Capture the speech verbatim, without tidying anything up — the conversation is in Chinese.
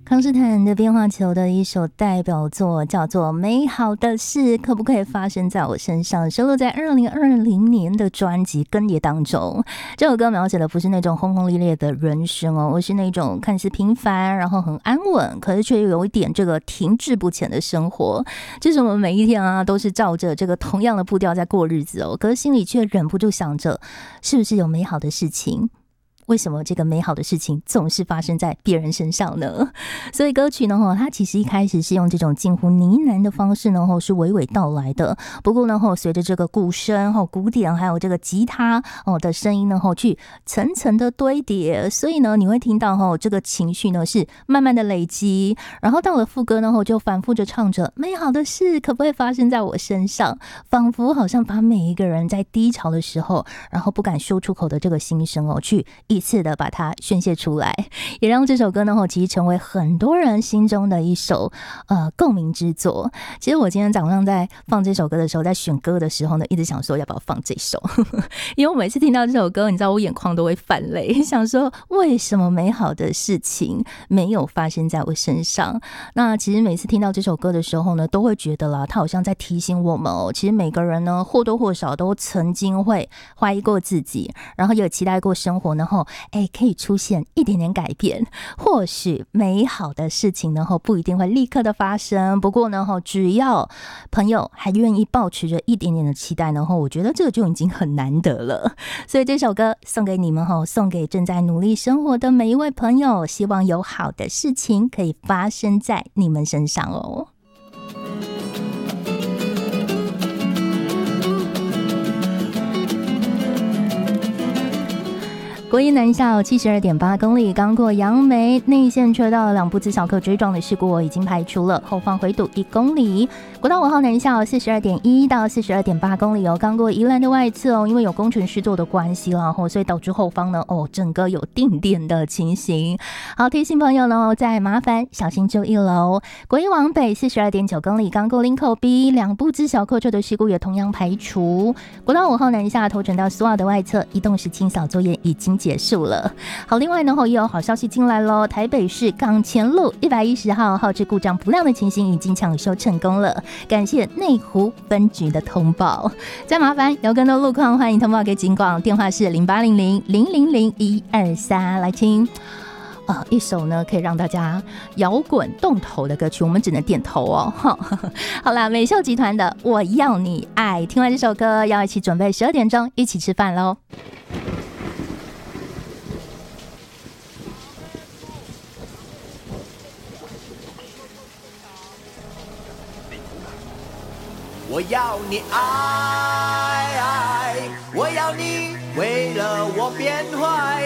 康斯坦的变化球的一首代表作叫做《美好的事可不可以发生在我身上》，收录在二零二零年的专辑《更迭》当中。这首歌描写的不是那种轰轰烈烈的人生哦，而是那种看似平凡，然后很安稳，可是却有一点这个停滞不前的生活。就是我们每一天啊，都是照着这个同样的步调在过日子哦，可是心里却忍不住想着，是不是有美好的事情？为什么这个美好的事情总是发生在别人身上呢？所以歌曲呢，它其实一开始是用这种近乎呢喃的方式呢，是娓娓道来的。不过呢，随着这个鼓声、鼓点还有这个吉他的声音呢，去层层的堆叠，所以呢，你会听到这个情绪呢是慢慢的累积，然后到了副歌呢，就反复着唱着美好的事可不可以发生在我身上，仿佛好像把每一个人在低潮的时候，然后不敢说出口的这个心声哦，去一次的把它宣泄出来，也让这首歌呢其实成为很多人心中的一首呃共鸣之作。其实我今天早上在放这首歌的时候，在选歌的时候呢，一直想说要不要放这首因为我每次听到这首歌，你知道我眼眶都会泛泪，想说为什么美好的事情没有发生在我身上。那其实每次听到这首歌的时候呢，都会觉得啦，它好像在提醒我们哦，其实每个人呢或多或少都曾经会怀疑过自己，然后也有期待过生活，然后哎，可以出现一点点改变。或许美好的事情呢不一定会立刻的发生，不过呢只要朋友还愿意抱持着一点点的期待呢，我觉得这个就已经很难得了。所以这首歌送给你们，送给正在努力生活的每一位朋友，希望有好的事情可以发生在你们身上哦。国一南下 七十二点八 公里，刚过杨梅内线，却到了两部自小客追撞的事故已经排除了，后方回堵一公里。国道五号南下 四十二点一 到 四十二点八 公里哦，刚过宜兰的外侧哦，因为有工程施作的关系啦，所以导致后方呢哦整个有定电的情形。好，提醒朋友呢，再麻烦小心注意喽。国一往北 四十二点九 公里，刚过林口 B， 两部自小客车的事故也同样排除。国道五号南下头城到苏澳的外侧，移动式清扫作业已经结束了。好，另外呢也有好消息进来咯，台北市港前路一百一十号号志故障不亮的情形已经抢修成功了，感谢内湖分局的通报。再麻烦有更多路况，欢迎通报给警广，电话是零八零零零零零一二三。来听呃，一首呢可以让大家摇滚动头的歌曲，我们只能点头哦。好啦，美秀集团的我要你爱，听完这首歌要一起准备十二点钟一起吃饭咯。 我要你爱，我要你为了我变坏。